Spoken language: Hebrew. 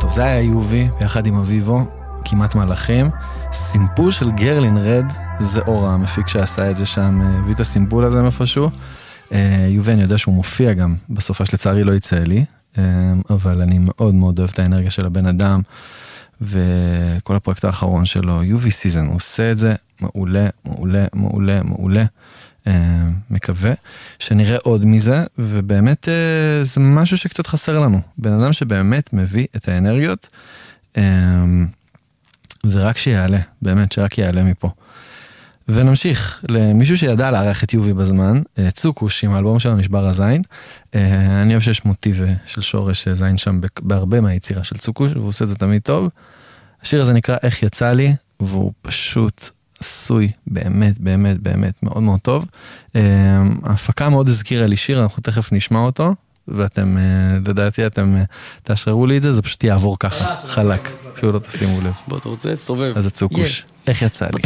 טוב, זה היה יובי, ביחד עם אביבו, כמעט מלאכים. סימפול של גרלין רד, זה אורה, המפיק שעשה את זה שם, הביא את הסימפול הזה מפשהו. יובי, אני יודע שהוא מופיע גם, בסופה שלצערי לא יצא לי, אבל אני מאוד מאוד אוהב את האנרגיה של הבן אדם, וכל הפרויקט האחרון שלו, יובי סיזן, הוא עושה את זה מעולה, מעולה, מעולה, מעולה. מקווה שנראה עוד מזה, ובאמת זה משהו שקצת חסר לנו. בן אדם שבאמת מביא את האנרגיות, ורק שיעלה, באמת שרק יעלה מפה. ונמשיך למישהו שידע לערך את יובי בזמן, צוקוש עם האלבום שלו נשבר הזין. אני חושב שיש מוטיב של שורש זין שם בהרבה מהיצירה של צוקוש, והוא עושה את זה תמיד טוב. השיר הזה נקרא איך יצא לי, והוא פשוט עשוי באמת, באמת, באמת מאוד מאוד טוב. ההפקה מאוד הזכירה לי שיר, אנחנו תכף נשמע אותו, ואתם, לדעתי, אתם תאשרו לי את זה, זה פשוט יעבור ככה, חלק, אפילו לא תשימו לב. בוא, אתה רוצה? סובב. אז הצוקוש, איך יצא לי?